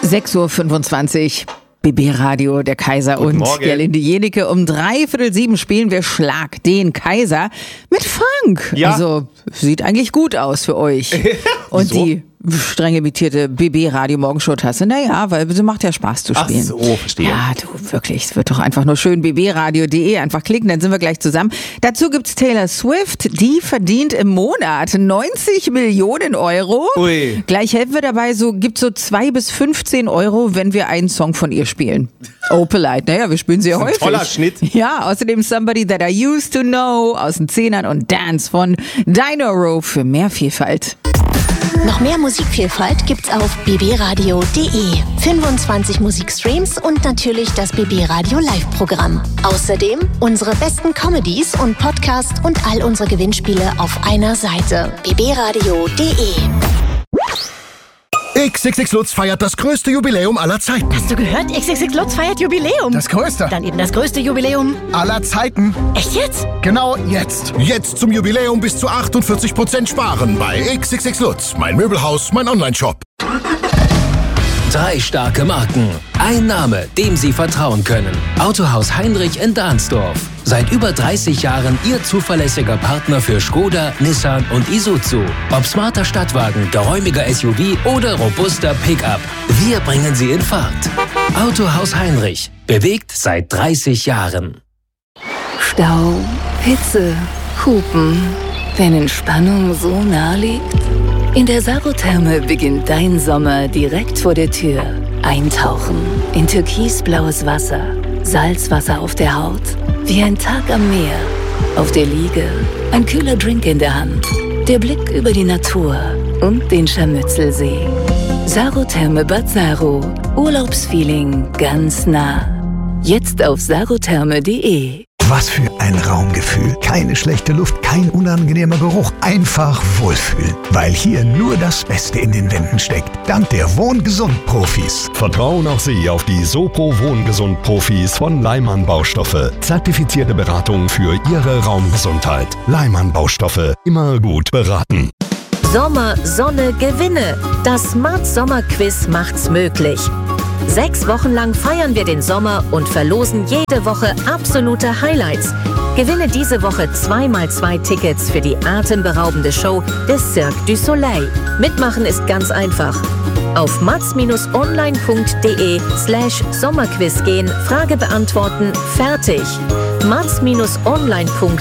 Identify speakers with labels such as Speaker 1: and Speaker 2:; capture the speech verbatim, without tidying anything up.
Speaker 1: sechs Uhr fünfundzwanzig. B B-Radio, der Kaiser
Speaker 2: Guten
Speaker 1: und
Speaker 2: Morgen.
Speaker 1: Gerlinde Jenike. Um dreiviertel sieben spielen wir Schlag den Kaiser mit Frank.
Speaker 2: Ja.
Speaker 1: Also sieht eigentlich gut aus für euch. Und
Speaker 2: Wieso?
Speaker 1: die streng limitierte B B-Radio-Morgenshow-Tasse. Naja, weil es macht ja Spaß zu
Speaker 2: Ach
Speaker 1: spielen.
Speaker 2: so, verstehe.
Speaker 1: Ja, du, wirklich, es wird doch einfach nur schön. b b radio punkt d e, einfach klicken, dann sind wir gleich zusammen. Dazu gibt's Taylor Swift, die verdient im Monat neunzig Millionen Euro.
Speaker 2: Ui.
Speaker 1: Gleich helfen wir dabei, so gibt so zwei bis fünfzehn Euro, wenn wir einen Song von ihr spielen. Oh, polite, naja, wir spielen sie ja
Speaker 2: Das ist ein
Speaker 1: häufig.
Speaker 2: toller Schnitt.
Speaker 1: Ja, außerdem Somebody That I Used to Know aus den Zehnern und Dance von Dinoro für mehr Vielfalt.
Speaker 3: Noch mehr Musikvielfalt gibt's auf b b radio punkt d e. fünfundzwanzig Musikstreams und natürlich das B B Radio Live-Programm. Außerdem unsere besten Comedies und Podcasts und all unsere Gewinnspiele auf einer Seite. b b radio punkt d e.
Speaker 4: X X X Lutz feiert das größte Jubiläum aller Zeiten.
Speaker 5: Hast du gehört? X X X Lutz feiert Jubiläum.
Speaker 4: Das größte
Speaker 5: Dann eben das größte Jubiläum.
Speaker 4: aller Zeiten.
Speaker 5: Echt jetzt?
Speaker 4: Genau jetzt. Jetzt zum Jubiläum bis zu achtundvierzig Prozent sparen bei X X X Lutz. Mein Möbelhaus, mein Onlineshop.
Speaker 6: Drei starke Marken. Ein Name, dem Sie vertrauen können. Autohaus Heinrich in Dahnsdorf. Seit über dreißig Jahren Ihr zuverlässiger Partner für Skoda, Nissan und Isuzu. Ob smarter Stadtwagen, geräumiger S U V oder robuster Pickup. Wir bringen Sie in Fahrt. Autohaus Heinrich. Bewegt seit dreißig Jahren.
Speaker 7: Stau, Hitze, Hupen. Wenn Entspannung so nah liegt? In der Sarotherme beginnt dein Sommer direkt vor der Tür. Eintauchen in türkisblaues Wasser, Salzwasser auf der Haut, wie ein Tag am Meer. Auf der Liege ein kühler Drink in der Hand, der Blick über die Natur und den Scharmützelsee. Sarotherme Bad Saro, Urlaubsfeeling ganz nah. Jetzt auf sarotherme punkt d e.
Speaker 8: Was für ein Raumgefühl. Keine schlechte Luft, kein unangenehmer Geruch. Einfach wohlfühlen. Weil hier nur das Beste in den Wänden steckt. Dank der Wohngesund-Profis.
Speaker 9: Vertrauen auch Sie auf die Sopro Wohngesund-Profis von Leimann Baustoffe. Zertifizierte Beratung für Ihre Raumgesundheit. Leimann Baustoffe. Immer gut beraten.
Speaker 10: Sommer, Sonne, Gewinne. Das Mats Sommerquiz macht's möglich. Sechs Wochen lang feiern wir den Sommer und verlosen jede Woche absolute Highlights. Gewinne diese Woche zwei mal zwei Tickets für die atemberaubende Show des Cirque du Soleil. Mitmachen ist ganz einfach. Auf mats online punkt d e slash Sommerquiz gehen, Frage beantworten, fertig. mats online punkt